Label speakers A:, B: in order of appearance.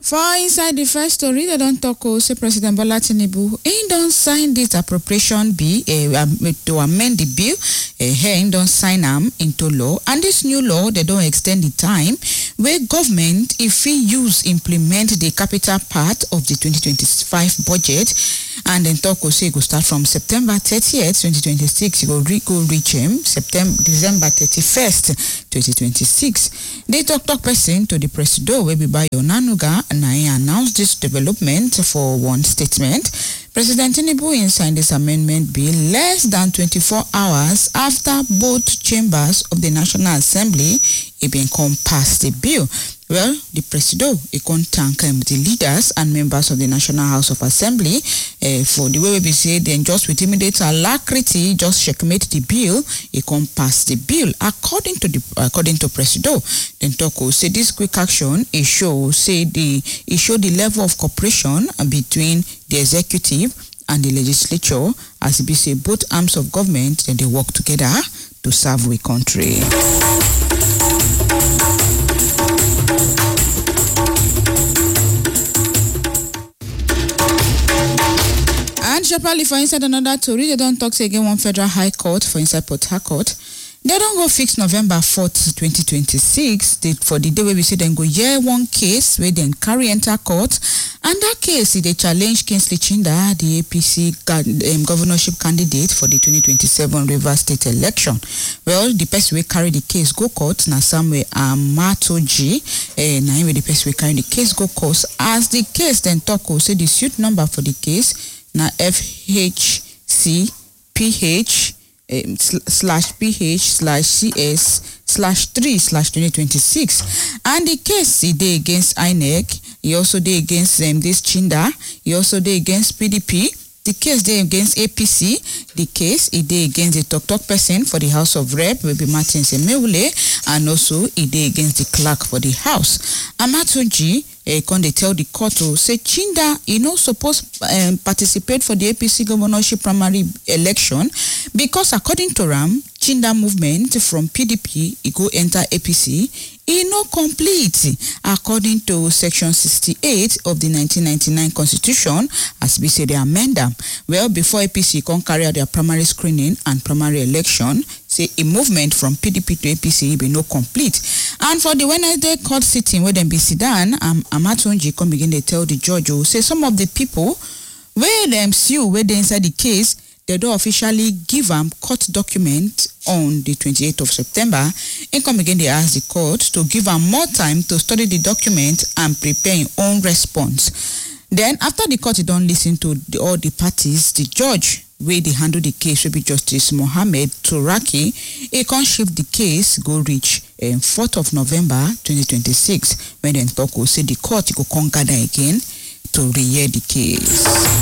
A: For inside the first story, they don't talk say President Bola Tinubu, he don't sign this appropriation bill to amend the bill. He don't sign them into law, and this new law they don't extend the time where government if we implement the capital part of the 2025 budget, and then talk say go start from September 30th, 2026. It go reach December 31st, 2026. They talk person to the Presido will be by Onanuga. And I announced this development for one statement. President Tinubu signed this amendment bill less than 24 hours after both chambers of the National Assembly been come past the bill. Well, the Presido can thank the leaders and members of the National House of Assembly for the way we say then just with immediate alacrity just checkmate the bill. It can pass the bill according to Presido. Then Toko say this quick action it show the level of cooperation between the executive and the legislature as it be say both arms of government and they work together to serve the country. And sharply for inside another story, they don't talk again one federal high court for inside Port Harcourt. They don't go fix November 4th, 2026 for the day where we say then go hear one case where then carry enter court, and that case they challenge Kingsley Chinda, the APC governorship candidate for the 2027 Rivers State election. Well, the person we carry the case go court na somewhere Matoji, na the person we carry the case go court as the case then talk say the suit number for the case na FHCPH/PH/CS/3/2026, and the case he dey against INEC. He also dey against this Chinda. He also dey against PDP. The case dey against APC. The case he dey against the talk person for the House of Rep, Baby Martin Semewule, and also he dey against the clerk for the House. Amatunji can they tell the court to say Chinda no supposed participate for the APC governorship primary election because according to Ram, Chinda movement from PDP it go enter APC. It no complete according to section 68 of the 1999 constitution as we say they amend them. Well, before APC can carry out their primary screening and primary election, say a movement from PDP to APC be no complete. And for the Wednesday court sitting where them be sit down, Amatunji come begin to tell the judge say some of the people where them sue where they inside the case they don't officially give them court document on the 28th of September. And come again, they ask the court to give them more time to study the document and prepare your own response. Then, after the court don't listen to all the parties, the judge, where they handle the case, will be Justice Mohammed Turaki, he can shift the case, go reach 4th of November 2026, when then talk will say the court will come gather again to re-hear the case.